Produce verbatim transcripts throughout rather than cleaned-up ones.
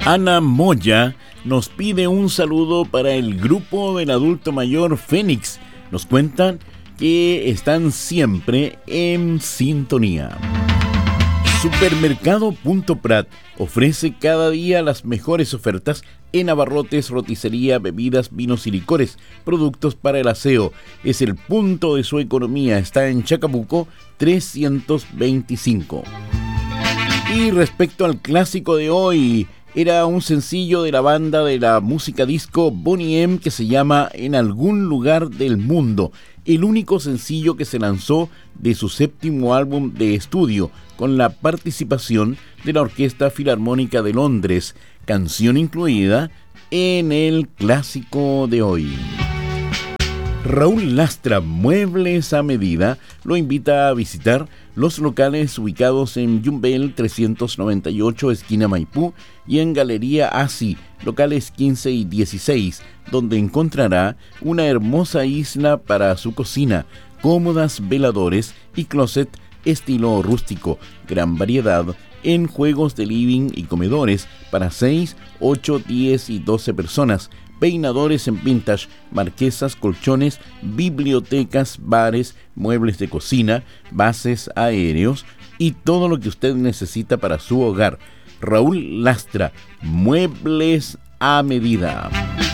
Ana Moya nos pide un saludo para el grupo del adulto mayor Fénix. Nos cuentan que están siempre en sintonía. Supermercado Punto Prat ofrece cada día las mejores ofertas en abarrotes, roticería, bebidas, vinos y licores, productos para el aseo. Es el punto de su economía. Está en Chacabuco trescientos veinticinco. Y respecto al clásico de hoy, era un sencillo de la banda de la música disco Boney M que se llama En algún lugar del mundo, el único sencillo que se lanzó de su séptimo álbum de estudio, con la participación de la Orquesta Filarmónica de Londres, canción incluida en el clásico de hoy. Raúl Lastra, Muebles a Medida, lo invita a visitar los locales ubicados en Yumbel trescientos noventa y ocho, esquina Maipú, y en Galería Asi, locales quince y dieciséis, donde encontrará una hermosa isla para su cocina, cómodas veladores y closet estilo rústico, gran variedad en juegos de living y comedores para seis, ocho, diez y doce personas, peinadores en vintage, marquesas, colchones, bibliotecas, bares, muebles de cocina, bases aéreos y todo lo que usted necesita para su hogar. Raúl Lastra, Muebles a Medida.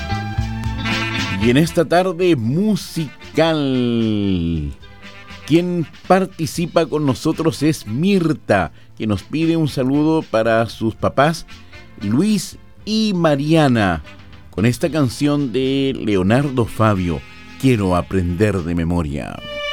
Y en esta tarde musical, quien participa con nosotros es Mirta, que nos pide un saludo para sus papás Luis y Mariana, con esta canción de Leonardo Fabio, Quiero aprender de memoria.